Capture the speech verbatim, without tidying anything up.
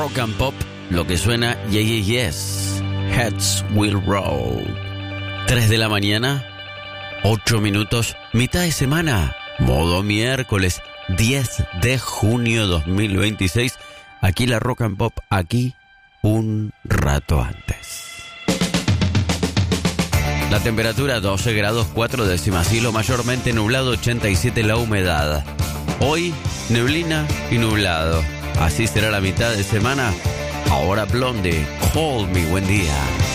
rock and pop, lo que suena Yeah Yeah Yes, Heads Will Roll. tres de la mañana, ocho minutos, mitad de semana, modo miércoles, diez de junio dos mil veintiséis. Aquí la rock and pop, aquí un rato antes. La temperatura doce grados cuatro décimas, cielo mayormente nublado, ochenta y siete la humedad. Hoy, neblina y nublado. Así será la mitad de semana. Ahora Blondie, Hold Me, buen día.